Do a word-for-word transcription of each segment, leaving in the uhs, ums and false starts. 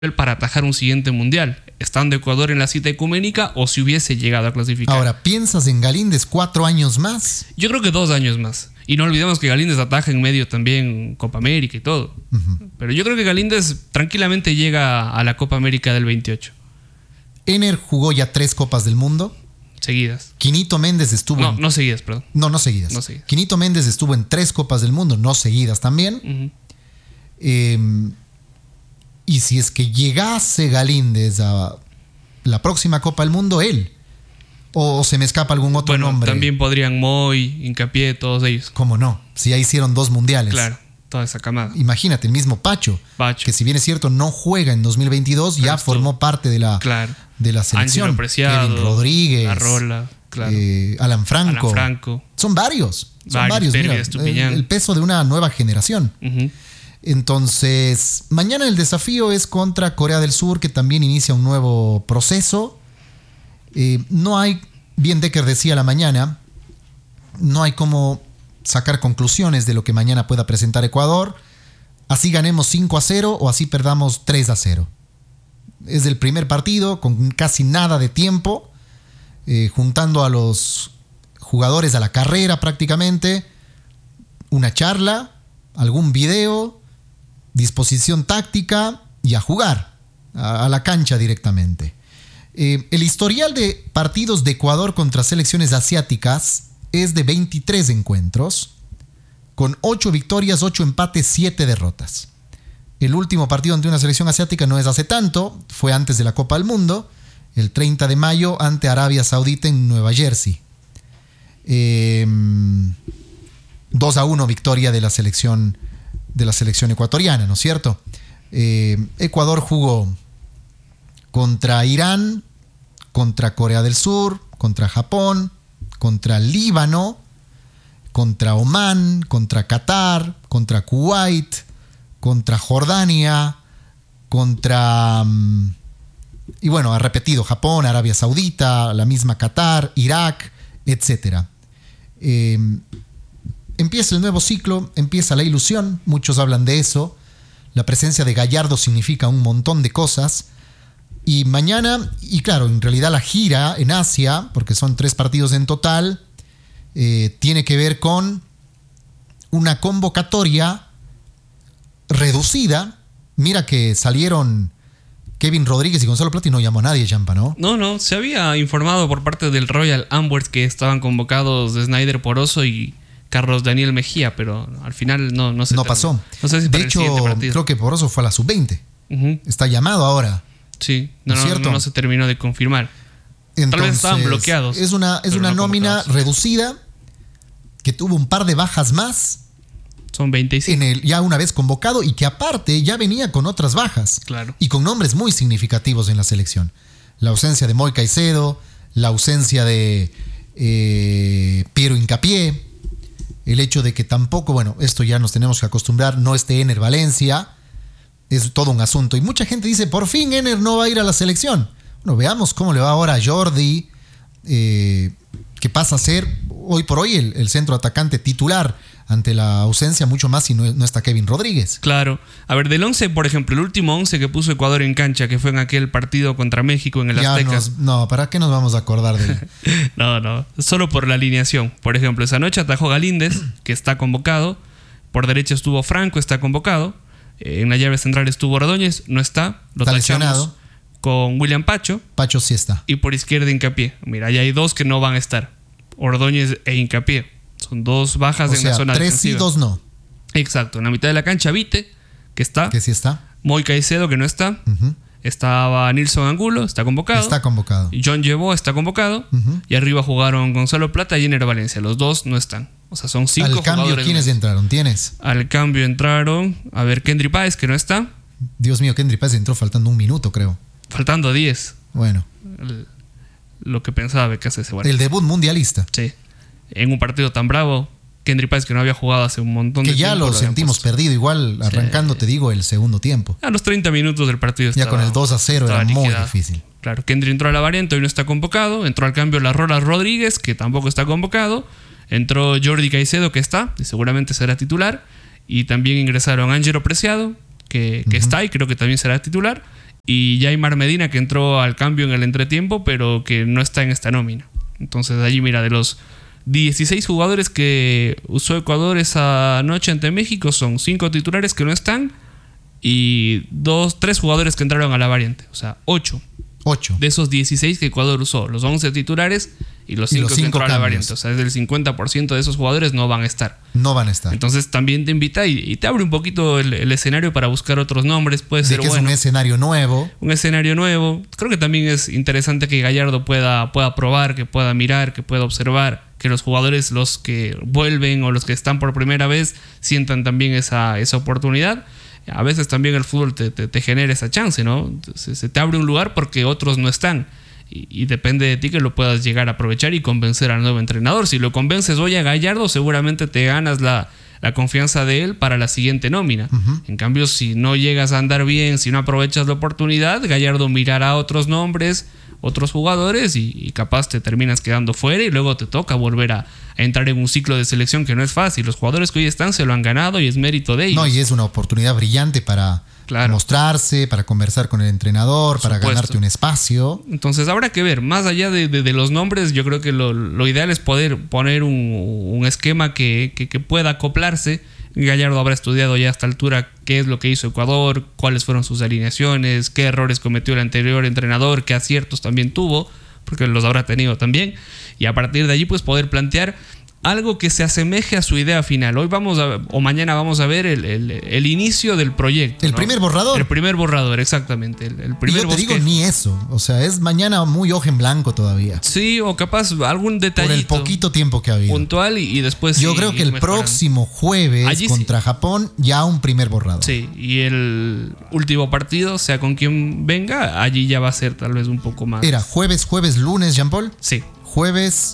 para atajar un siguiente mundial, estando Ecuador en la cita ecuménica o si hubiese llegado a clasificar. Ahora, ¿piensas en Galíndez cuatro años más? Yo creo que dos años más. Y no olvidemos que Galíndez ataja en medio también Copa América y todo. Uh-huh. Pero yo creo que Galíndez tranquilamente llega a la Copa América del veintiocho. Ener jugó ya tres Copas del Mundo. Seguidas. Quinito Méndez estuvo... No, en... no seguidas, perdón. No, no seguidas. No seguidas. Quinito Méndez estuvo en tres Copas del Mundo, no seguidas también. Uh-huh. Eh... Y si es que llegase Galíndez a la próxima Copa del Mundo, él. O se me escapa algún otro bueno, nombre. También podrían Moy, Hincapié, todos ellos. ¿Cómo no? Si ya hicieron dos mundiales. Claro, toda esa camada. Imagínate, el mismo Pacho, Pacho. que si bien es cierto no juega en dos mil veintidós, Pero ya estuvo. formó parte de la, claro. de la selección. Ángelo Preciado, Kevin Rodríguez, Arrola, claro. eh, Alan Franco. Alan Franco. Son varios. Son varios. varios. Mira, el, el peso de una nueva generación. Uh-huh. Entonces, mañana el desafío es contra Corea del Sur, que también inicia un nuevo proceso. Eh, no hay, bien Decker decía a la mañana, no hay cómo sacar conclusiones de lo que mañana pueda presentar Ecuador. Así ganemos cinco a cero o así perdamos tres a cero. Es el primer partido con casi nada de tiempo, eh, juntando a los jugadores a la carrera prácticamente, una charla, algún video, disposición táctica y a jugar, a, a la cancha directamente. Eh, el historial de partidos de Ecuador contra selecciones asiáticas es de veintitrés encuentros, con ocho victorias, ocho empates, siete derrotas. El último partido ante una selección asiática no es hace tanto, fue antes de la Copa del Mundo, el treinta de mayo ante Arabia Saudita en Nueva Jersey. Eh, dos a uno victoria de la selección de la selección ecuatoriana, ¿no es cierto? Eh, Ecuador jugó contra Irán, contra Corea del Sur, contra Japón, contra Líbano, contra Omán, contra Qatar, contra Kuwait, contra Jordania, contra... Y bueno, ha repetido Japón, Arabia Saudita, la misma Qatar, Irak, etcétera. Eh, Empieza el nuevo ciclo, empieza la ilusión, muchos hablan de eso. La presencia de Gallardo significa un montón de cosas. Y mañana, y claro, en realidad la gira en Asia, porque son tres partidos en total, eh, tiene que ver con una convocatoria reducida. Mira que salieron Kevin Rodríguez y Gonzalo Plata y no llamó a nadie, Champa, ¿no? No, no, se había informado por parte del Royal Antwerp que estaban convocados Snyder Poroso y Carlos Daniel Mejía, pero al final no, no se No terminó. pasó. No sé si de hecho, creo que Poroso fue a la sub veinte. Uh-huh. Está llamado ahora. Sí, no, ¿no, no, no se terminó de confirmar. Entonces, tal vez estaban bloqueados. Es una, es una no nómina reducida que tuvo un par de bajas más. Son veinticinco. En el, ya una vez convocado y que aparte ya venía con otras bajas. Claro. Y con nombres muy significativos en la selección. La ausencia de Moy Caicedo, la ausencia de eh, Piero Hincapié. El hecho de que tampoco, bueno, esto ya nos tenemos que acostumbrar, no esté Ener Valencia, es todo un asunto. Y mucha gente dice, por fin Ener no va a ir a la selección. Bueno, veamos cómo le va ahora a Jordi, eh, que pasa a ser hoy por hoy el, el centro atacante titular ante la ausencia, mucho más si no, no está Kevin Rodríguez. Claro. A ver, del once, por ejemplo, el último once que puso Ecuador en cancha, que fue en aquel partido contra México en el ya Azteca. Nos, no, ¿para qué nos vamos a acordar de él? no, no. Solo por la alineación. Por ejemplo, esa noche atajó Galíndez, que está convocado. Por derecha estuvo Franco, está convocado. En la llave central estuvo Ordóñez, no está. Lo está tachamos lesionado. Con William Pacho. Pacho sí está. Y por izquierda Hincapié. Mira, ya hay dos que no van a estar. Ordóñez e Hincapié. Son dos bajas o en sea, la zona tres defensiva. Sí, dos no. Exacto. En la mitad de la cancha, Vite, que está. Que sí está. Moy Caicedo, que no está. Uh-huh. Estaba Nilson Angulo, está convocado. Está convocado. John Llevó está convocado. Uh-huh. Y arriba jugaron Gonzalo Plata y Ener Valencia. Los dos no están. O sea, son cinco jugadores. Al cambio, jugadores. ¿quiénes entraron? ¿Tienes? Al cambio entraron, a ver, Kendry Páez, que no está. Dios mío, Kendry Páez entró faltando un minuto, creo. Faltando diez. Bueno. El, lo que pensaba que hace ese bueno. El debut mundialista. Sí. En un partido tan bravo, Kendry Páez, que no había jugado hace un montón que de tiempo. Que ya lo, lo sentimos perdido, igual arrancando, sí. Te digo, el segundo tiempo. A los treinta minutos del partido estaba, ya con el dos a cero era liquidado. Muy difícil. Claro, Kendry entró a la variante, hoy no está convocado. Entró al cambio la Rola Rodríguez, que tampoco está convocado. Entró Jordi Caicedo, que está, y seguramente será titular. Y también ingresaron Ángelo Preciado, que, que uh-huh. está y creo que también será titular. Y Yaimar Medina, que entró al cambio en el entretiempo, pero que no está en esta nómina. Entonces allí, mira, de los dieciséis jugadores que usó Ecuador esa noche ante México, son cinco titulares que no están y dos, tres jugadores que entraron a la variante. O sea, ocho. ocho. De esos dieciséis que Ecuador usó, los once titulares y los cinco que entraron a la variante. O sea, es del cincuenta por ciento de esos jugadores no van a estar. No van a estar. Entonces también te invita y, y te abre un poquito el, el escenario para buscar otros nombres. Puede de ser que bueno. Es un escenario nuevo. Un escenario nuevo. Creo que también es interesante que Gallardo pueda, pueda probar, que pueda mirar, que pueda observar, que los jugadores, los que vuelven o los que están por primera vez, sientan también esa, esa oportunidad. A veces también el fútbol te, te, te genera esa chance, ¿no? Entonces, se te abre un lugar porque otros no están. Y, y depende de ti que lo puedas llegar a aprovechar y convencer al nuevo entrenador. Si lo convences hoy a Gallardo, seguramente te ganas la, la confianza de él para la siguiente nómina. Uh-huh. En cambio, si no llegas a andar bien, si no aprovechas la oportunidad, Gallardo mirará otros nombres, otros jugadores y, y capaz te terminas quedando fuera y luego te toca volver a, a entrar en un ciclo de selección que no es fácil. Los jugadores que hoy están se lo han ganado y es mérito de ellos. No, y es una oportunidad brillante para claro. mostrarse, para conversar con el entrenador, Por para supuesto. ganarte un espacio. Entonces habrá que ver, más allá de, de, de los nombres, yo creo que lo, lo ideal es poder poner un, un esquema que, que, que pueda acoplarse. Gallardo habrá estudiado ya a esta altura qué es lo que hizo Ecuador, cuáles fueron sus alineaciones, qué errores cometió el anterior entrenador, qué aciertos también tuvo, porque los habrá tenido también, y a partir de allí pues poder plantear algo que se asemeje a su idea final. Hoy vamos a, o mañana vamos a ver el, el, el inicio del proyecto. El ¿no? primer borrador. El primer borrador, exactamente. El, el primer y yo te bosquejo. digo ni eso. O sea, es mañana muy hoja en blanco todavía. Sí, o capaz algún detallito. Por el poquito tiempo que ha habido. Puntual y, y después. Yo sí, creo que el mejorando. próximo jueves Allí contra sí. Japón ya un primer borrador. Sí, y el último partido, sea con quien venga, allí ya va a ser tal vez un poco más. Era jueves, jueves, lunes, Jean-Paul. Sí. Jueves.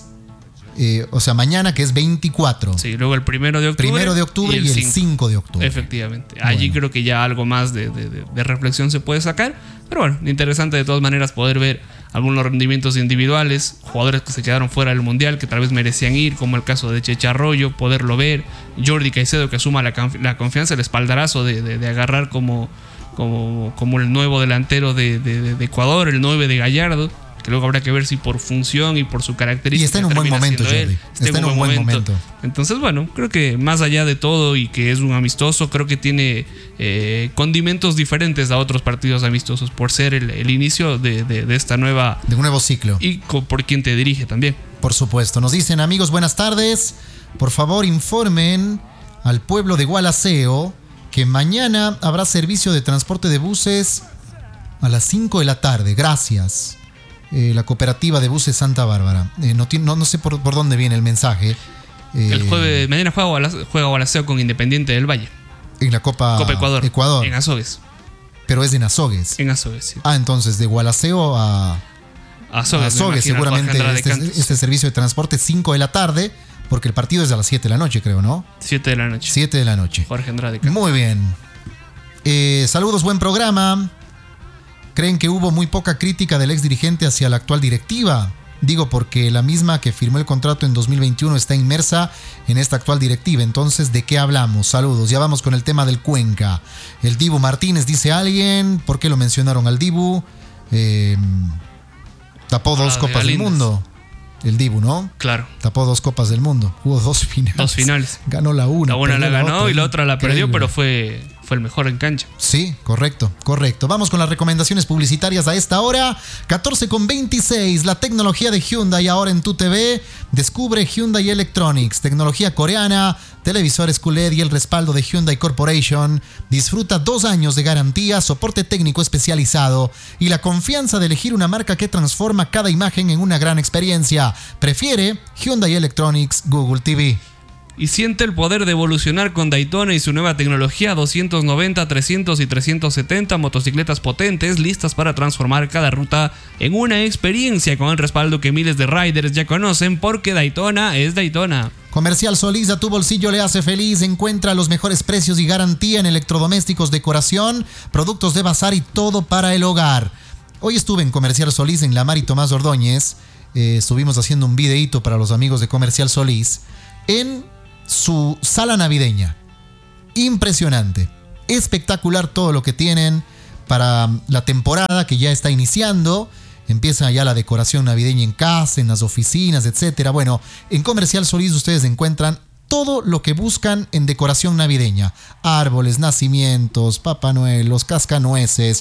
Eh, o sea, mañana que es veinticuatro. Sí, luego el primero de octubre. Primero de octubre y el, y el cinco de octubre. Efectivamente. Allí bueno. creo que ya algo más de, de, de reflexión se puede sacar. Pero bueno, interesante de todas maneras poder ver algunos rendimientos individuales, jugadores que se quedaron fuera del Mundial, que tal vez merecían ir, como el caso de Cheche Arroyo, poderlo ver. Jordi Caicedo, que asuma la, la confianza, el espaldarazo de, de, de agarrar como, como, como el nuevo delantero de, de, de Ecuador, el nueve de Gallardo. Que luego habrá que ver si por función y por su característica. Y está en un buen momento, Jordi. Está, está en un buen momento. momento. Entonces, bueno, creo que más allá de todo y que es un amistoso, creo que tiene eh, condimentos diferentes a otros partidos amistosos por ser el, el inicio de, de, de esta nueva. De un nuevo ciclo. Y co- por quien te dirige también. Por supuesto. Nos dicen, amigos, buenas tardes. Por favor, informen al pueblo de Gualaceo que mañana habrá servicio de transporte de buses a las cinco de la tarde. Gracias. Eh, la cooperativa de buses Santa Bárbara. Eh, no, no, no sé por, por dónde viene el mensaje. Eh, el jueves, mañana juega Gualaceo, juega Gualaceo con Independiente del Valle. En la Copa, Copa Ecuador, Ecuador. En Azogues. Pero es en Azogues. En Azogues, sí. Ah, entonces de Gualaceo a Azogues, a Azogues seguramente este, este servicio de transporte cinco de la tarde, porque el partido es a las siete de la noche, creo, ¿no? siete de la noche. siete de la noche. Jorge Andrade Cantos. Muy bien. Eh, saludos, buen programa. ¿Creen que hubo muy poca crítica del ex dirigente hacia la actual directiva? Digo porque la misma que firmó el contrato en dos mil veintiuno está inmersa en esta actual directiva. Entonces, ¿de qué hablamos? Saludos. Ya vamos con el tema del Cuenca. El Dibu Martínez, dice alguien. ¿Por qué lo mencionaron al Dibu? Eh, tapó dos ah, copas del mundo. El Dibu, ¿no? Claro. Tapó dos copas del mundo. Jugó dos finales. Dos finales. Ganó la una. La una la ganó la otra, y la otra la perdió, increíble. pero fue... Fue el mejor en cancha. Sí, correcto, correcto. Vamos con las recomendaciones publicitarias a esta hora. catorce con veintiséis. La tecnología de Hyundai ahora en tu T V. Descubre Hyundai Electronics. Tecnología coreana, televisores Q L E D y el respaldo de Hyundai Corporation. Disfruta dos años de garantía, soporte técnico especializado y la confianza de elegir una marca que transforma cada imagen en una gran experiencia. Prefiere Hyundai Electronics Google T V. Y siente el poder de evolucionar con Daytona y su nueva tecnología doscientos noventa, trescientos y trescientos setenta, motocicletas potentes listas para transformar cada ruta en una experiencia con el respaldo que miles de riders ya conocen, porque Daytona es Daytona. Comercial Solís, a tu bolsillo le hace feliz. Encuentra los mejores precios y garantía en electrodomésticos, decoración, productos de bazar y todo para el hogar. Hoy estuve en Comercial Solís en La Mar y Tomás Ordóñez. Eh, estuvimos haciendo un videíto para los amigos de Comercial Solís en su sala navideña. Impresionante, espectacular todo lo que tienen para la temporada que ya está iniciando. Empieza ya la decoración navideña en casa, en las oficinas, etcétera. Bueno, en Comercial Solís ustedes encuentran todo lo que buscan en decoración navideña. Árboles, nacimientos, Papá Noel, los cascanueces,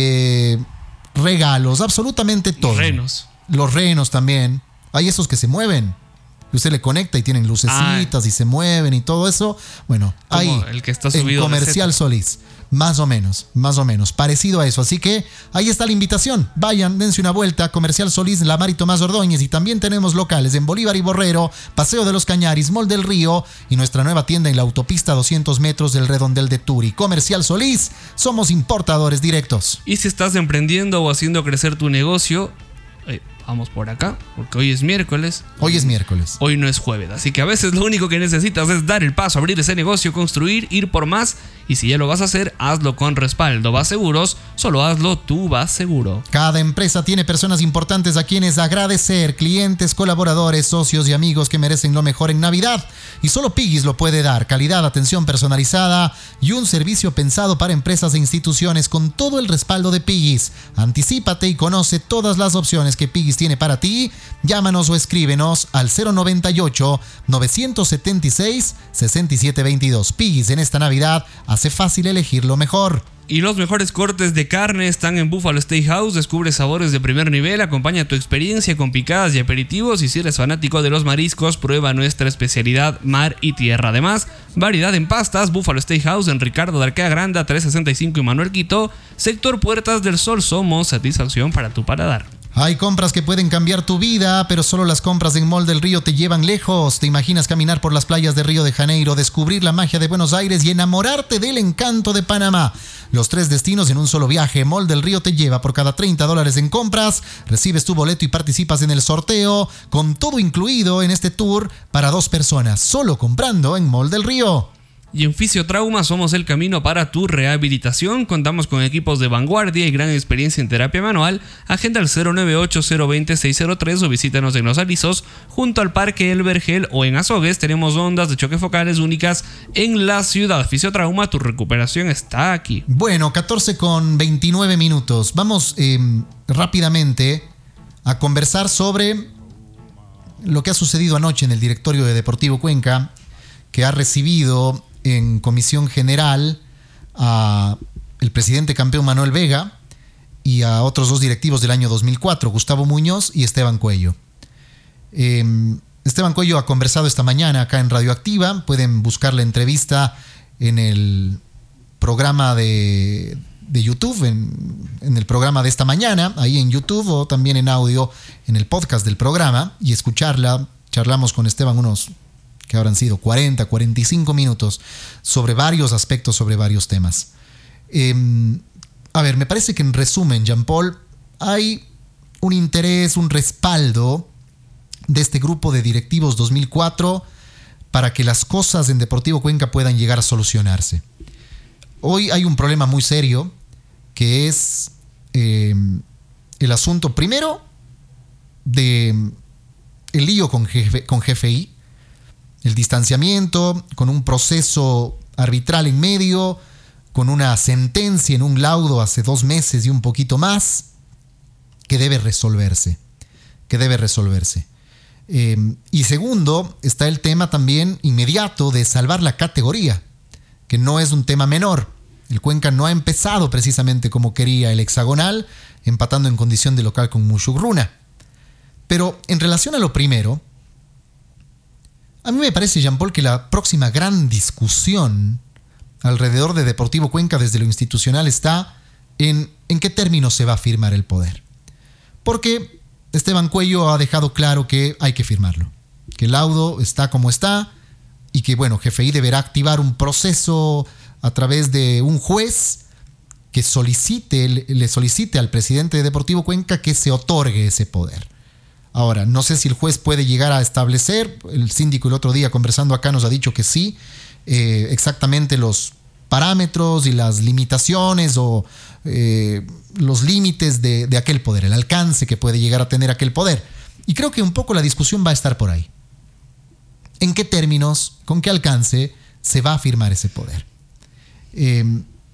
eh, regalos, absolutamente todo. Renos. Los renos también. Hay esos que se mueven. Usted le conecta y tienen lucecitas ah, y se mueven y todo eso. Bueno, ahí el que está subido en Comercial Solís. Más o menos, más o menos, parecido a eso. Así que ahí está la invitación. Vayan, dense una vuelta. Comercial Solís, La Mar y Tomás Ordóñez. Y también tenemos locales en Bolívar y Borrero, Paseo de los Cañaris, Mall del Río y nuestra nueva tienda en la autopista doscientos metros del Redondel de Turi. Comercial Solís, somos importadores directos. Y si estás emprendiendo o haciendo crecer tu negocio, eh, vamos por acá, porque hoy es miércoles. Hoy es miércoles. Hoy no es jueves, así que a veces lo único que necesitas es dar el paso, abrir ese negocio, construir, ir por más. Y si ya lo vas a hacer, hazlo con respaldo. Vas Seguros, solo hazlo tú, Vas Seguro. Cada empresa tiene personas importantes a quienes agradecer, clientes, colaboradores, socios y amigos que merecen lo mejor en Navidad. Y solo Piggy's lo puede dar. Calidad, atención personalizada y un servicio pensado para empresas e instituciones con todo el respaldo de Piggy's. Anticípate y conoce todas las opciones que Piggy's tiene para ti. Llámanos o escríbenos al cero noventa y ocho, novecientos setenta y seis, sesenta y siete veintidós. Piggy's en esta Navidad hace fácil elegir lo mejor. Y los mejores cortes de carne están en Buffalo Steakhouse. Descubre sabores de primer nivel. Acompaña tu experiencia con picadas y aperitivos. Y si eres fanático de los mariscos, prueba nuestra especialidad mar y tierra. Además, variedad en pastas. Buffalo Steakhouse en Ricardo de Arquea Granda, trescientos sesenta y cinco y Manuel Quito. Sector Puertas del Sol. Somos satisfacción para tu paladar. Hay compras que pueden cambiar tu vida, pero solo las compras en Mall del Río te llevan lejos. ¿Te imaginas caminar por las playas de Río de Janeiro, descubrir la magia de Buenos Aires y enamorarte del encanto de Panamá? Los tres destinos en un solo viaje. Mall del Río te lleva. Por cada treinta dólares en compras, recibes tu boleto y participas en el sorteo, con todo incluido en este tour para dos personas, solo comprando en Mall del Río. Y en Fisiotrauma somos el camino para tu rehabilitación. Contamos con equipos de vanguardia y gran experiencia en terapia manual. Agenda al cero nueve ocho, cero dos cero, seis cero tres o visítanos en Los Alisos, junto al Parque El Vergel o en Azogues. Tenemos ondas de choque focales únicas en la ciudad. Fisiotrauma, tu recuperación está aquí. Bueno, catorce con veintinueve minutos. Vamos eh, rápidamente a conversar sobre lo que ha sucedido anoche en el directorio de Deportivo Cuenca, que ha recibido en comisión general a el presidente campeón Manuel Vega y a otros dos directivos del año dos mil cuatro, Gustavo Muñoz y Esteban Cuello. Eh, Esteban Cuello ha conversado esta mañana acá en Radioactiva. Pueden buscar la entrevista en el programa de, de YouTube, en, en el programa de esta mañana, ahí en YouTube, o también en audio en el podcast del programa, y escucharla. Charlamos con Esteban unos que habrán sido cuarenta, cuarenta y cinco minutos sobre varios aspectos, sobre varios temas. Eh, a ver, me parece que en resumen, Jean-Paul, hay un interés, un respaldo de este grupo de directivos dos mil cuatro para que las cosas en Deportivo Cuenca puedan llegar a solucionarse. Hoy hay un problema muy serio, que es eh, el asunto, primero, de el lío con, G, con G F I, el distanciamiento, con un proceso arbitral en medio, con una sentencia en un laudo hace dos meses y un poquito más, que debe resolverse, que debe resolverse. Eh, y segundo, está el tema también inmediato de salvar la categoría, que no es un tema menor. El Cuenca no ha empezado precisamente como quería el hexagonal, empatando en condición de local con Musugruna. Pero en relación a lo primero, a mí me parece, Jean-Paul, que la próxima gran discusión alrededor de Deportivo Cuenca desde lo institucional está en en qué términos se va a firmar el poder. Porque Esteban Cuello ha dejado claro que hay que firmarlo, que el laudo está como está y que, bueno, G F I deberá activar un proceso a través de un juez que solicite, le solicite al presidente de Deportivo Cuenca que se otorgue ese poder. Ahora, no sé si el juez puede llegar a establecer, el síndico el otro día conversando acá nos ha dicho que sí, eh, exactamente los parámetros y las limitaciones o eh, los límites de, de aquel poder, el alcance que puede llegar a tener aquel poder. Y creo que un poco la discusión va a estar por ahí. ¿En qué términos, con qué alcance se va a firmar ese poder? Eh,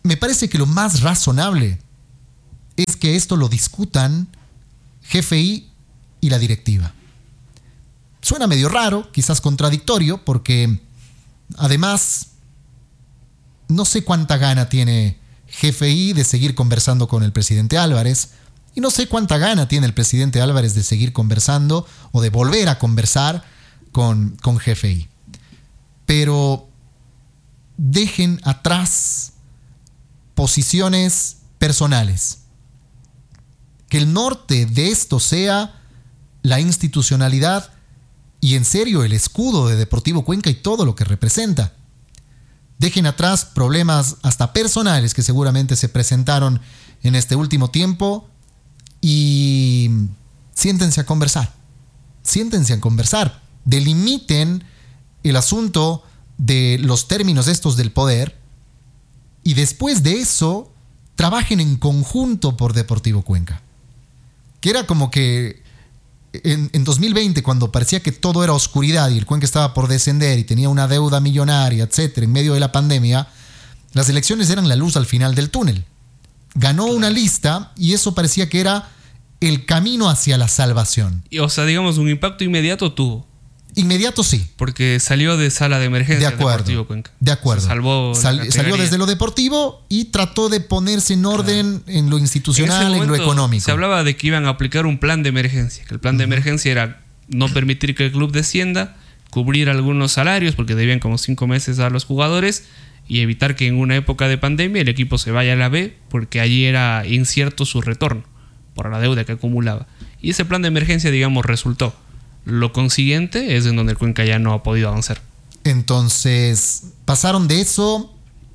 me parece que lo más razonable es que esto lo discutan G F I y la directiva. Suena medio raro, quizás contradictorio, porque además no sé cuánta gana tiene G F I de seguir conversando con el presidente Álvarez, y no sé cuánta gana tiene el presidente Álvarez de seguir conversando o de volver a conversar con, con G F I. Pero dejen atrás posiciones personales. Que el norte de esto sea la institucionalidad y en serio el escudo de Deportivo Cuenca y todo lo que representa. Dejen atrás problemas hasta personales que seguramente se presentaron en este último tiempo y siéntense a conversar. Siéntense a conversar. Delimiten el asunto de los términos estos del poder y después de eso trabajen en conjunto por Deportivo Cuenca. Que era como que en, en dos mil veinte, cuando parecía que todo era oscuridad y el Cuenca estaba por descender y tenía una deuda millonaria, etcétera, en medio de la pandemia, las elecciones eran la luz al final del túnel. Ganó una lista y eso parecía que era el camino hacia la salvación. Y, o sea, digamos, un impacto inmediato tuvo. Inmediato sí. Porque salió de sala de emergencia. De acuerdo. Deportivo Cuenca. De acuerdo. Se salvó Sal, salió desde lo deportivo y trató de ponerse en orden, claro, en lo institucional, en, en lo económico. Se hablaba de que iban a aplicar un plan de emergencia. Que el plan uh-huh. de emergencia era no permitir que el club descienda, cubrir algunos salarios, porque debían como cinco meses a los jugadores, y evitar que en una época de pandemia el equipo se vaya a la B, porque allí era incierto su retorno por la deuda que acumulaba. Y ese plan de emergencia, digamos, resultó. Lo consiguiente es en donde el Cuenca ya no ha podido avanzar. Entonces, pasaron de eso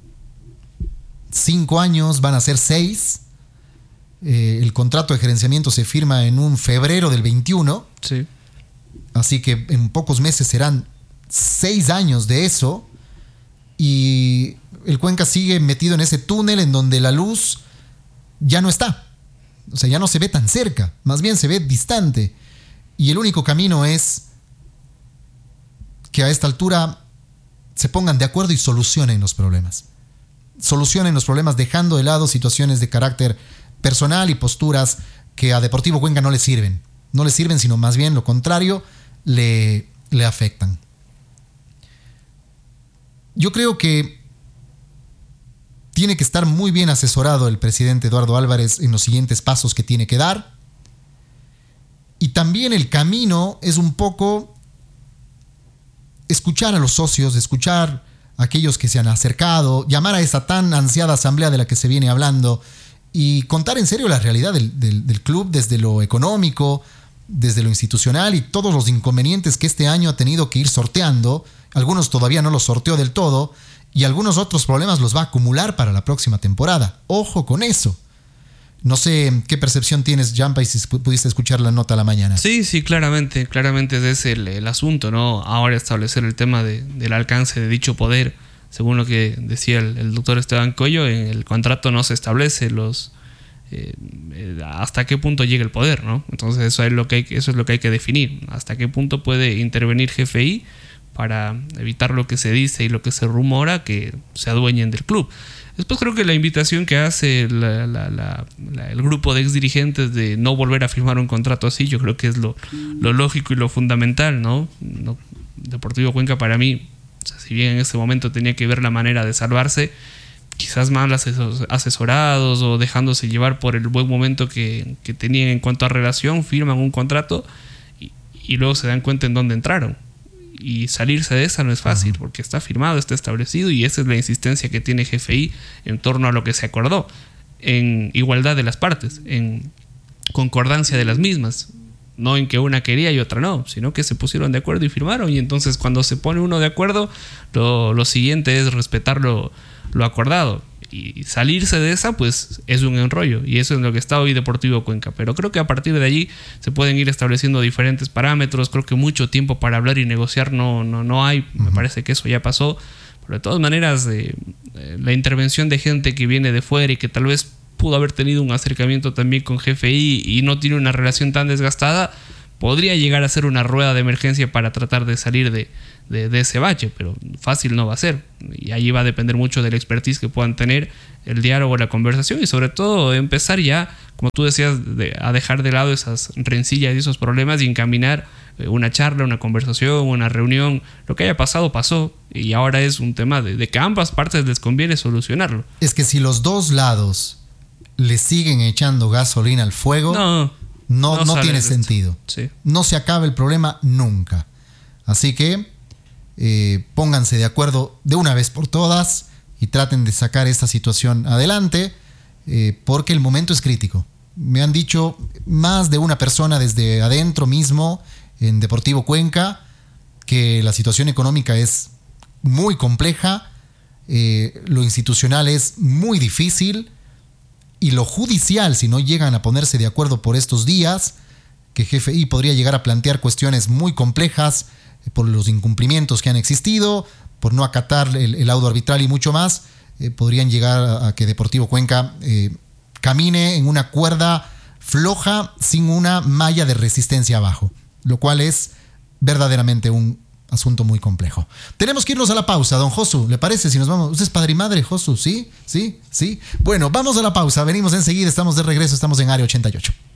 cinco años, van a ser seis. Eh, el contrato de gerenciamiento se firma en un febrero del veintiuno. Sí. Así que en pocos meses serán seis años de eso. Y el Cuenca sigue metido en ese túnel en donde la luz ya no está. O sea, ya no se ve tan cerca, más bien se ve distante. Y el único camino es que a esta altura se pongan de acuerdo y solucionen los problemas. Solucionen los problemas dejando de lado situaciones de carácter personal y posturas que a Deportivo Cuenca no le sirven. No le sirven, sino más bien lo contrario, le, le afectan. Yo creo que tiene que estar muy bien asesorado el presidente Eduardo Álvarez en los siguientes pasos que tiene que dar. Y también el camino es un poco escuchar a los socios, escuchar a aquellos que se han acercado, llamar a esa tan ansiada asamblea de la que se viene hablando y contar en serio la realidad del, del, del club desde lo económico, desde lo institucional y todos los inconvenientes que este año ha tenido que ir sorteando. Algunos todavía no los sorteó del todo y algunos otros problemas los va a acumular para la próxima temporada. Ojo con eso. No sé qué percepción tienes, Jampa, y si pudiste escuchar la nota a la mañana. Sí, sí, claramente, claramente ese es el, el asunto, ¿no? Ahora establecer el tema de, del alcance de dicho poder, según lo que decía el, el doctor Esteban Coello, en el contrato no se establece los eh, hasta qué punto llega el poder, ¿no? Entonces eso es lo que hay, eso es lo que hay que definir, hasta qué punto puede intervenir G F I para evitar lo que se dice y lo que se rumora que se adueñen del club. Después creo que la invitación que hace la, la, la, la, el grupo de exdirigentes de no volver a firmar un contrato así, yo creo que es lo, lo lógico y lo fundamental, ¿no? no Deportivo Cuenca para mí, o sea, si bien en ese momento tenía que ver la manera de salvarse, quizás mal asesorados o dejándose llevar por el buen momento que, que tenían en cuanto a relación, firman un contrato y, y luego se dan cuenta en dónde entraron. Y salirse de esa no es fácil, porque está firmado, está establecido, y esa es la insistencia que tiene G F I en torno a lo que se acordó, en igualdad de las partes, en concordancia de las mismas, no en que una quería y otra no, sino que se pusieron de acuerdo y firmaron, y entonces cuando se pone uno de acuerdo, lo, lo siguiente es respetar lo, lo acordado. Y salirse de esa, pues es un enrollo. Y eso es lo que está hoy Deportivo Cuenca. Pero creo que a partir de allí se pueden ir estableciendo diferentes parámetros. Creo que mucho tiempo para hablar y negociar no, no, no hay. Uh-huh. Me parece que eso ya pasó. Pero de todas maneras, eh, eh, la intervención de gente que viene de fuera y que tal vez pudo haber tenido un acercamiento también con G F I y no tiene una relación tan desgastada, podría llegar a ser una rueda de emergencia para tratar de salir de, de, de ese bache, pero fácil no va a ser. Y ahí va a depender mucho del expertise que puedan tener, el diálogo, la conversación y sobre todo empezar ya, como tú decías, de, a dejar de lado esas rencillas y esos problemas y encaminar una charla, una conversación, una reunión. Lo que haya pasado, pasó. Y ahora es un tema de, de que a ambas partes les conviene solucionarlo. Es que si los dos lados le siguen echando gasolina al fuego, no, no, no, no tiene sentido. Sí. No se acaba el problema nunca. Así que eh, pónganse de acuerdo de una vez por todas y traten de sacar esta situación adelante, eh, porque el momento es crítico. Me han dicho más de una persona desde adentro mismo en Deportivo Cuenca que la situación económica es muy compleja, eh, lo institucional es muy difícil y lo judicial, si no llegan a ponerse de acuerdo por estos días, que G F I podría llegar a plantear cuestiones muy complejas eh, por los incumplimientos que han existido, por no acatar el, el laudo arbitral y mucho más, eh, podrían llegar a, a que Deportivo Cuenca eh, camine en una cuerda floja sin una malla de resistencia abajo, lo cual es verdaderamente un asunto muy complejo. Tenemos que irnos a la pausa, don Josu, ¿le parece si nos vamos? Usted es padre y madre, Josu, ¿sí? ¿Sí? ¿Sí? Bueno, vamos a la pausa, venimos enseguida, estamos de regreso, estamos en Área ochenta y ocho.